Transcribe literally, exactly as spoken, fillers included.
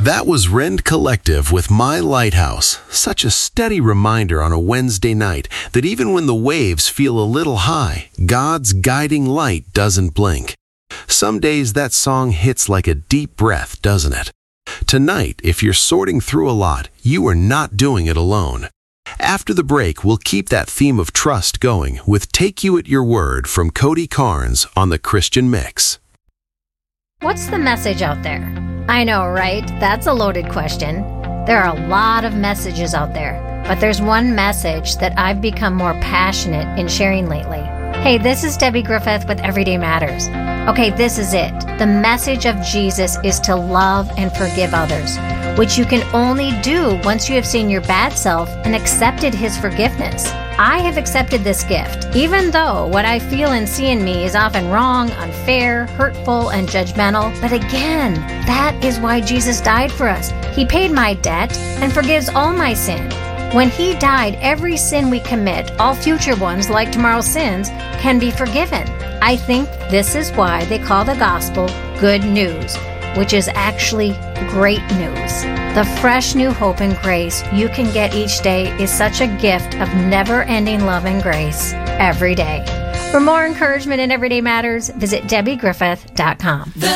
That was Rend Collective with My Lighthouse. Such a steady reminder on a Wednesday night that even when the waves feel a little high, God's guiding light doesn't blink. Some days that song hits like a deep breath, doesn't it? Tonight, if you're sorting through a lot, you are not doing it alone. After the break, we'll keep that theme of trust going with Take You at Your Word from Cody Carnes on the Christian Mix. What's the message out there? I know, right? That's a loaded question. There are a lot of messages out there, but there's one message that I've become more passionate in sharing lately. Hey, this is Debbie Griffith with Everyday Matters. Okay, this is it. The message of Jesus is to love and forgive others, which you can only do once you have seen your bad self and accepted His forgiveness. I have accepted this gift, even though what I feel and see in me is often wrong, unfair, hurtful, and judgmental. But again, that is why Jesus died for us. He paid my debt and forgives all my sin. When He died, every sin we commit, all future ones like tomorrow's sins, can be forgiven. I think this is why they call the gospel good news, which is actually great news. The fresh new hope and grace you can get each day is such a gift of never-ending love and grace every day. For more encouragement in Everyday Matters, visit Debbie Griffith dot com. The